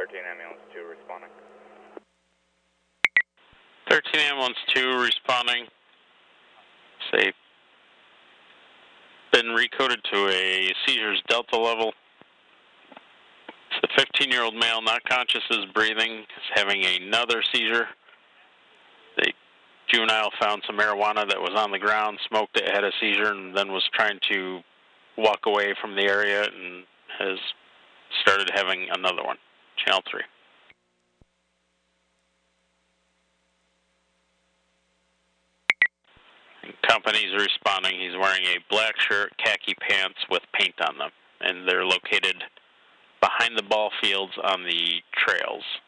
13 Ambulance 2 responding. 13 Ambulance 2 responding. Say, been recoded to a seizures delta level. The 15-year-old male, not conscious, is breathing, is having another seizure. The juvenile found some marijuana that was on the ground, smoked it, had a seizure, and then was trying to walk away from the area and has started having another one. Channel 3. Company's responding. He's wearing a black shirt, khaki pants with paint on them, and they're located behind the ball fields on the trails.